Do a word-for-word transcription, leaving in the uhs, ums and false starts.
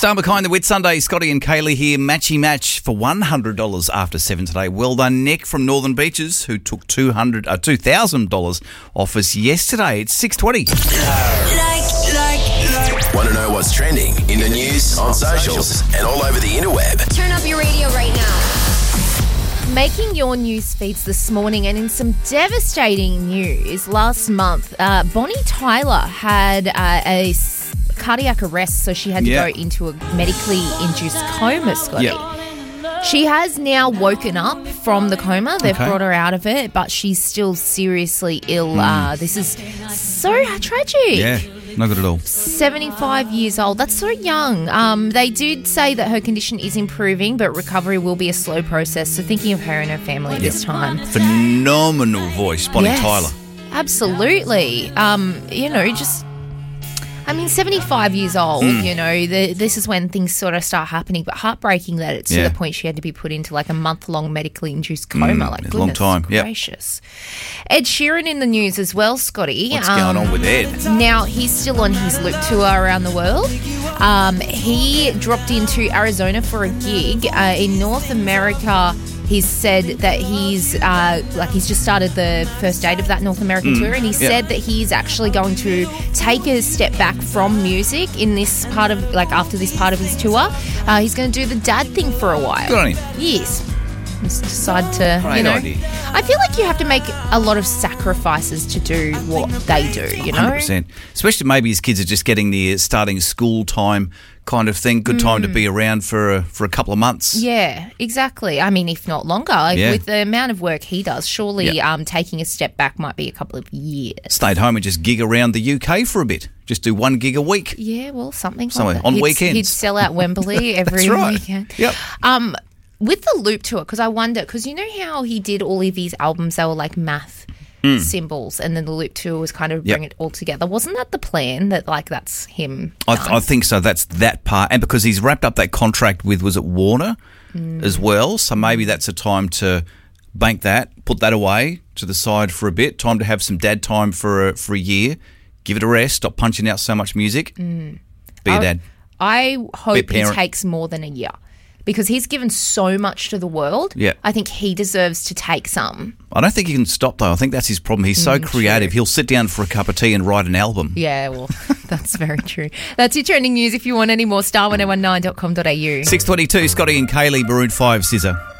Star Behind the Wit Sunday, Scotty and Kaylee here, matchy match for one hundred dollars after seven today. Well done, Nick from Northern Beaches, who took two hundred dollars, uh, two thousand dollars off us yesterday. It's six twenty. Like, like, like. Want to know what's trending in the news, on socials, and all over the interweb? Turn up your radio right now. Making your news feeds this morning, and in some devastating news, last month, uh, Bonnie Tyler had uh, a s- cardiac arrest, so she had to Yeah. go into a medically induced coma, Scotty. Yeah. She has now woken up from the coma. They've Okay. brought her out of it, but she's still seriously ill. Uh, this is so tragic. Yeah, not good at all. seventy-five years old. That's so young. Um, they did say that her condition is improving, but recovery will be a slow process. So thinking of her and her family this time. Phenomenal voice, Bonnie Yes, Tyler. Absolutely. Um, you know, just... I mean, seventy-five years old, Hmm. you know, the, this is when things sort of start happening, but heartbreaking that it's Yeah. to the point she had to be put into like a month-long medically induced coma. Mm, like, it's a long goodness time, yep. gracious. Ed Sheeran in the news as well, Scotty. What's going on with Ed? Now, he's still on his loop tour around the world. Um, he dropped into Arizona for a gig. Uh, in North America, he's said that he's uh, like he's just started the first date of that North American tour, and he yeah. said that he's actually going to take a step back from music in this part of, like after this part of his tour. Uh, he's going to do the dad thing for a while. Good on him. Yes. Just decide to, Great you know. idea. I feel like you have to make a lot of sacrifices to do what they do, you know? one hundred percent. Especially maybe his kids are just getting the starting school time kind of thing. Good time to be around for a, for a couple of months. Yeah, exactly. I mean, if not longer, like, Yeah. with the amount of work he does, surely Yeah. um, taking a step back might be a couple of years. Stay at home and just gig around the U K for a bit. Just do one gig a week. Yeah, well, something Somewhere like that. on He'd, weekends. He'd sell out Wembley every That's right. weekend. Yep. Um, with the Loop tour, because I wonder, because you know how he did all of his albums, they were like math symbols, and then the Loop tour was kind of Yep. bring it all together. Wasn't that the plan, that like that's him? I, done? I think so. That's that part. And because he's wrapped up that contract with, was it Warner as well? So maybe that's a time to bank that, put that away to the side for a bit. Time to have some dad time for a, for a year. Give it a rest. Stop punching out so much music. Be a I- dad. I hope he parent. takes more than a year, because he's given so much to the world. Yeah. I think he deserves to take some. I don't think he can stop, though. I think that's his problem. He's so creative. He'll sit down for a cup of tea and write an album. Yeah, well, that's very true. That's your trending news. If you want any more, star one oh one nine dot com dot a u. six twenty-two, Scotty and Kaylee, Maroon five, Scissor.